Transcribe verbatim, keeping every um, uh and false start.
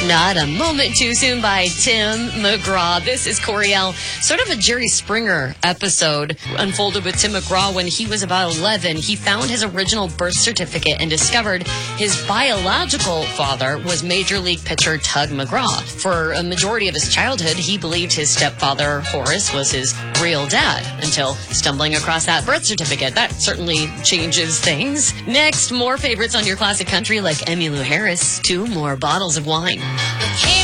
Not a Moment Too Soon by Tim McGraw. This is Coriel. Sort of a Jerry Springer episode unfolded with Tim McGraw when he was about eleven. He found his original birth certificate and discovered his biological father was Major League pitcher Tug McGraw. For a majority of his childhood, he believed his stepfather, Horace, was his real dad until stumbling across that birth certificate. That certainly changes things. Next, more favorites on your classic country like Emmylou Harris. Two more bottles of wine. Hey,